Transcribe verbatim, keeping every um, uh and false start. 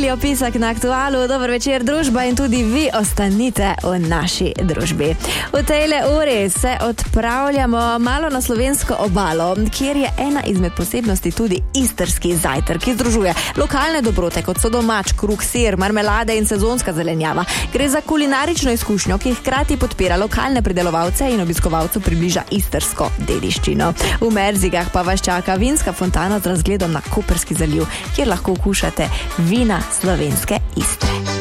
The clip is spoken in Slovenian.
Emilija Pisak na Aktualu. Dober večer, družba, in tudi vi ostanite v naši družbi. V tejle uri se odpravljamo malo na slovensko obalo, kjer je ena izmed posebnosti tudi istrski zajtrk, ki združuje lokalne dobrote, kot so domač kruh, sir, marmelade in sezonska zelenjava. Gre za kulinarično izkušnjo, ki hkrati podpira lokalne pridelovalce in obiskovalcu približa istrsko dediščino. V Merzigah pa vas čaka vinska fontana z razgledom na Koprski zaliv, kjer lahko okušate vina slovenske Istre.